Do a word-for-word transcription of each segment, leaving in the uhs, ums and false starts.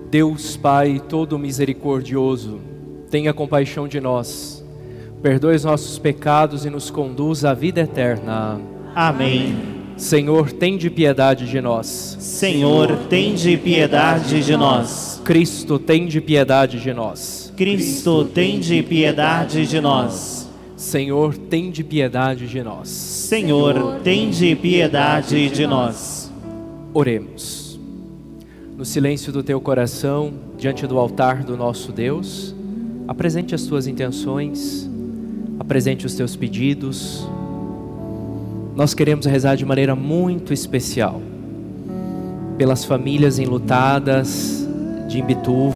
Deus Pai todo misericordioso, tenha compaixão de nós, perdoe os nossos pecados e nos conduza à vida eterna. Amém. Senhor, tende piedade de nós. Senhor, tende piedade de nós. Cristo, tende piedade de nós. Cristo, tende piedade de nós. Senhor, tende piedade de nós. Senhor, tende piedade de nós. Oremos. No silêncio do teu coração, diante do altar do nosso Deus, apresente as tuas intenções, apresente os teus pedidos. Nós queremos rezar de maneira muito especial pelas famílias enlutadas de Imbituva,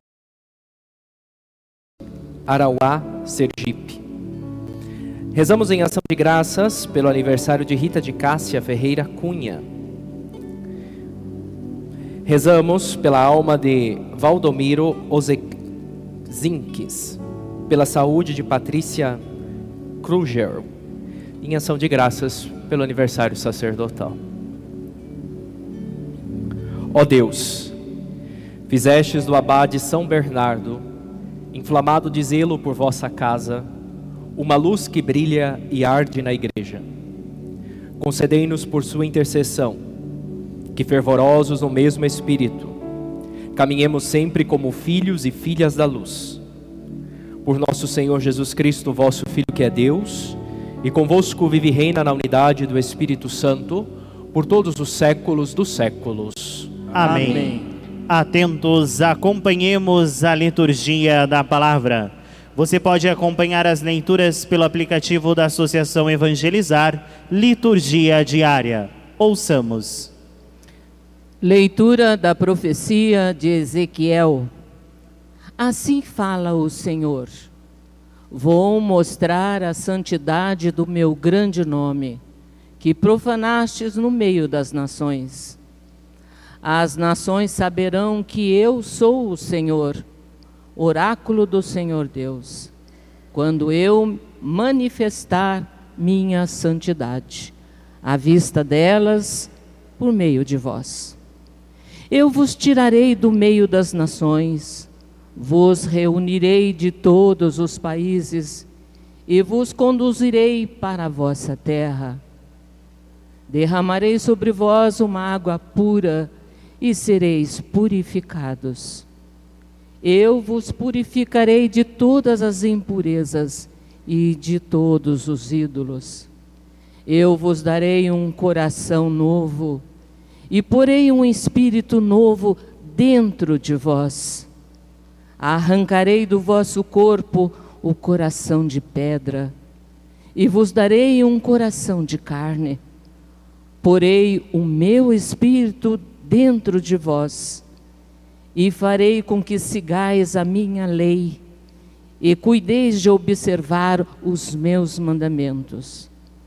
Arauá, Sergipe. Rezamos em ação de graças pelo aniversário de Rita de Cássia Ferreira Cunha. Rezamos pela alma de Valdomiro Ozezinques, pela saúde de Patrícia Kruger, em ação de graças pelo aniversário sacerdotal. Ó Deus, fizestes do abade São Bernardo, inflamado de zelo por vossa casa, uma luz que brilha e arde na igreja. Concedei-nos por sua intercessão, que fervorosos no mesmo Espírito, caminhemos sempre como filhos e filhas da luz. Por nosso Senhor Jesus Cristo, vosso Filho que é Deus, e convosco vive e reina na unidade do Espírito Santo, por todos os séculos dos séculos. Amém. Amém. Atentos, acompanhemos a liturgia da palavra. Você pode acompanhar as leituras pelo aplicativo da Associação Evangelizar, Liturgia Diária. Ouçamos. Leitura da profecia de Ezequiel. Assim fala o Senhor: vou mostrar a santidade do meu grande nome, que profanastes no meio das nações. As nações saberão que eu sou o Senhor, oráculo do Senhor Deus, quando eu manifestar minha santidade, à vista delas, por meio de vós. Eu vos tirarei do meio das nações, vos reunirei de todos os países e vos conduzirei para a vossa terra. Derramarei sobre vós uma água pura e sereis purificados. Eu vos purificarei de todas as impurezas e de todos os ídolos. Eu vos darei um coração novo e porei um espírito novo dentro de vós. Arrancarei do vosso corpo o coração de pedra e vos darei um coração de carne. Porei o meu espírito dentro de vós e farei com que sigais a minha lei e cuideis de observar os meus mandamentos.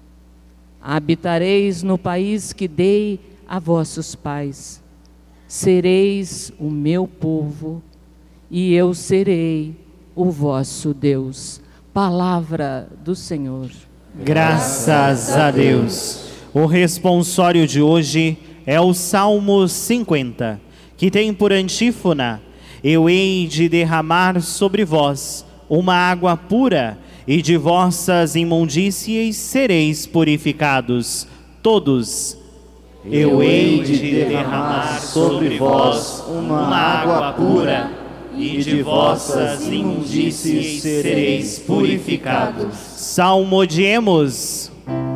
Habitareis no país que dei a vossos pais. Sereis o meu povo e eu serei o vosso Deus. Palavra do Senhor. Graças a Deus. O responsório de hoje é o Salmo cinquenta, que tem por antífona: eu hei de derramar sobre vós uma água pura, e de vossas imundícies sereis purificados. Todos. Eu hei de derramar sobre vós uma água pura, e de vossas imundícies sereis purificados. Salmodiemos.